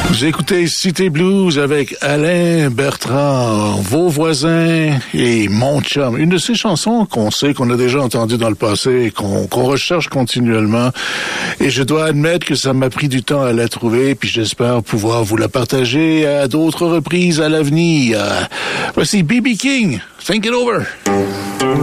Vous écoutez Cité Blues avec Alain Bertrand, vos voisins et mon chum. Une de ces chansons qu'on sait, qu'on a déjà entendues dans le passé, qu'on recherche continuellement. Et je dois admettre que ça m'a pris du temps à la trouver, puis j'espère pouvoir vous la partager à d'autres reprises à l'avenir. Voici B.B. King, Think It Over.